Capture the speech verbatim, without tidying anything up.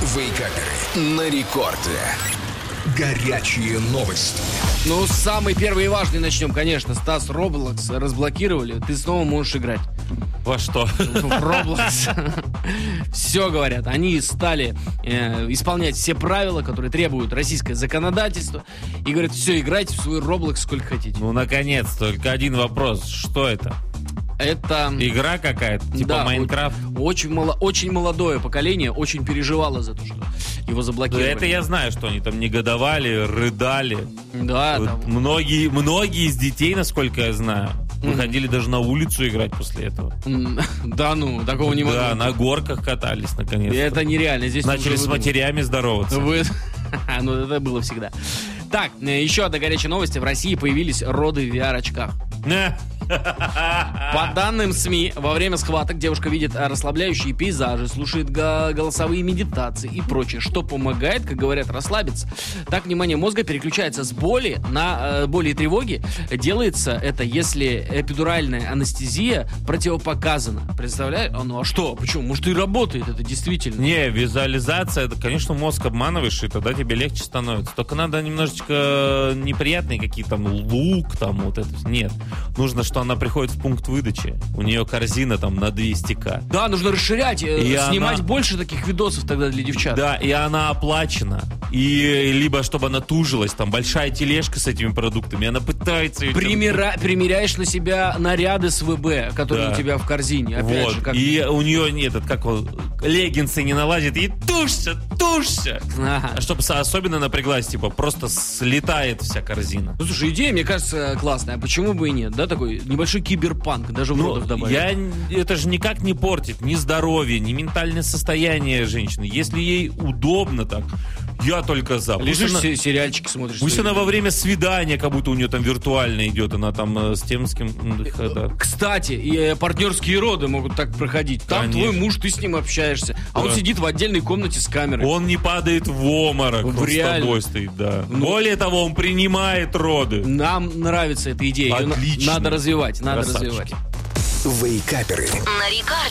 Вейкаперы на рекорде. Горячие новости. Ну, самый первый и важный начнем, конечно. Стас, Roblox разблокировали. Ты снова можешь играть. Во что? В Roblox. Все, говорят. Они стали э, исполнять все правила, которые требуют российское законодательство. И говорят, все, играйте в свой Roblox сколько хотите. Ну, наконец, только один вопрос. Что это? Это... Игра какая-то? Типа да, Майнкрафт? Очень, мало, очень молодое поколение очень переживало за то, что его заблокировали. Да это я знаю, что они там негодовали, рыдали. Да, Вот там... Многие, многие из детей, насколько я знаю, выходили mm-hmm. даже на улицу играть после этого. Да ну, такого не могло. Да, на горках катались, наконец-то. Это нереально. Здесь начали с матерями здороваться. Вы... ну, это было всегда. Так, еще одна горячая новость. В России появились роды в ви ар-очках. По данным СМИ, во время схваток девушка видит расслабляющие пейзажи, слушает го- голосовые медитации и прочее, что помогает, как говорят, расслабиться. Так внимание мозга переключается с боли на э, боли и тревоги. Делается это, если эпидуральная анестезия противопоказана. Представляешь? А, ну а что? Почему? Может, и работает это действительно? Не, визуализация, это, конечно, мозг обманываешь, и тогда тебе легче становится. Только надо немножечко неприятные какие-то, там, лук, там, вот это. Нет. Нужно, что она приходит в пункт выдачи. У нее корзина там на двести тысяч. Да, нужно расширять, и снимать она... больше таких видосов тогда для девчат. Да, и она оплачена. И либо чтобы она тужилась, там большая тележка с этими продуктами, она пытается... Примера... Примеряешь на себя наряды с ВБ, которые да. у тебя в корзине. Опять вот. же, как... И у нее нет, этот, как он, леггинсы не налазит, и тушься, тушься. Ага. А чтобы особенно напряглась, типа, просто слетает вся корзина. Ну, слушай, идея, мне кажется, классная. А почему бы и нет? Да, такой небольшой киберпанк, даже в ну, родов добавить. Я, это же никак не портит ни здоровье, ни ментальное состояние женщины. Если ей удобно так, я только за. Лежишь, она, сериальчики смотришь. Пусть она во время свидания, как будто у нее там виртуально идет, она там э, с тем, с кем... Э, да. Кстати, и э, партнерские роды могут так проходить. Там Конечно. Твой муж, ты с ним общаешься, а да. он сидит в отдельной комнате с камерой. Он не падает в обморок, в он реально. с тобой стоит, да. Ну, более того, он принимает роды. Нам нравится эта идея. Отлично. Надо развивать, надо Красавчики. развивать. Вейкаперы. На рекорде.